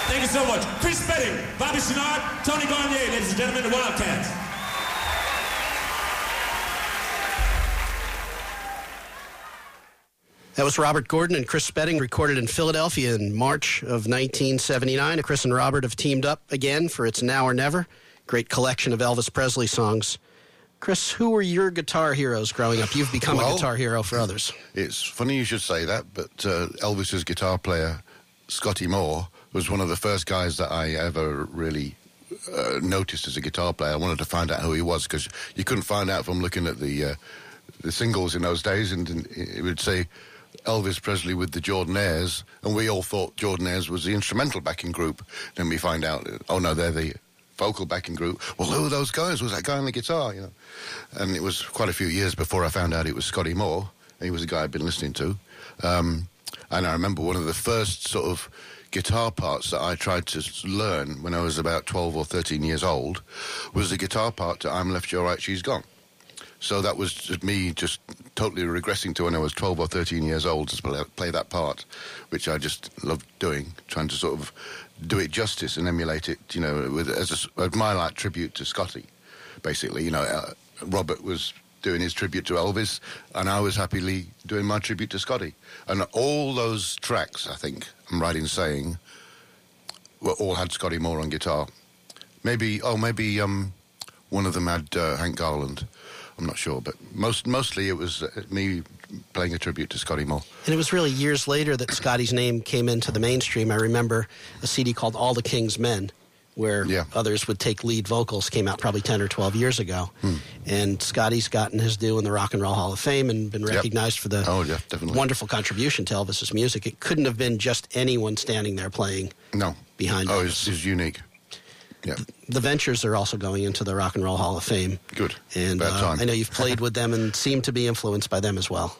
Thank you so much. Chris Spedding, Bobby Chenard, Tony Garnier, ladies and gentlemen, the Wildcats. That was Robert Gordon and Chris Spedding, recorded in Philadelphia in March of 1979. Chris and Robert have teamed up again for It's Now or Never. Great collection of Elvis Presley songs. Chris, who were your guitar heroes growing up? You've become a guitar hero for others. It's funny you should say that, but Elvis's guitar player, Scotty Moore, was one of the first guys that I ever really noticed as a guitar player. I wanted to find out who he was, because you couldn't find out from looking at the singles in those days, and it would say Elvis Presley with the Jordanaires, and we all thought Jordanaires was the instrumental backing group. Then we find out, oh no, they're the vocal backing group. Well, who are those guys? Was that guy on the guitar? You know, and it was quite a few years before I found out it was Scotty Moore. He was a guy I'd been listening to, and I remember one of the first sort of guitar parts that I tried to learn when I was about 12 or 13 years old was the guitar part to I'm Left, You're Right, She's Gone. So that was just me just totally regressing to when I was 12 or 13 years old to play that part, which I just loved doing, trying to sort of do it justice and emulate it, you know, as my like tribute to Scotty, basically. You know, Robert was doing his tribute to Elvis, and I was happily doing my tribute to Scotty. And all those tracks, I think, I'm right in saying, all had Scotty Moore on guitar. Maybe one of them had Hank Garland. I'm not sure, but mostly it was me playing a tribute to Scotty Moore. And it was really years later that Scotty's name came into the mainstream. I remember a CD called All the King's Men, where others would take lead vocals, came out probably 10 or 12 years ago. And Scotty's gotten his due in the Rock and Roll Hall of Fame and been recognized for the wonderful contribution to Elvis's music. It couldn't have been just anyone standing there playing behind Elvis. It's unique. Yeah. The Ventures are also going into the Rock and Roll Hall of Fame. Good. And I know you've played with them and seem to be influenced by them as well.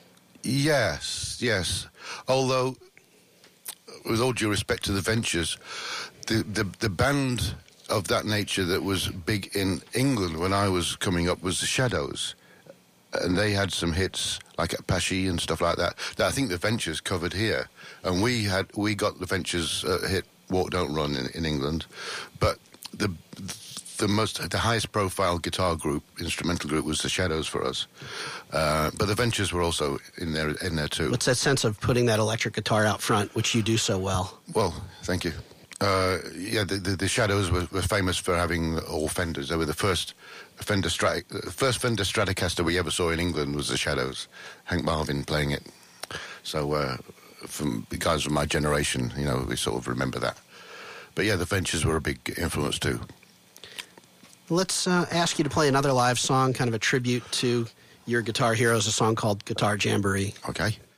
Yes. Although, with all due respect to the Ventures, the band of that nature that was big in England when I was coming up was the Shadows. And they had some hits like Apache and stuff like that I think the Ventures covered here. And we got the Ventures hit Walk Don't Run in England. But the highest profile guitar group, instrumental group, was the Shadows for us. But the Ventures were also in there too. What's that sense of putting that electric guitar out front, which you do so well? Well, thank you. The Shadows were famous for having all Fenders. They were the first Fender Stratocaster we ever saw in England was the Shadows. Hank Marvin playing it. So from the guys from my generation, you know, we sort of remember that. But yeah, the Ventures were a big influence too. Let's ask you to play another live song, kind of a tribute to your guitar heroes, a song called Guitar Jamboree. Okay.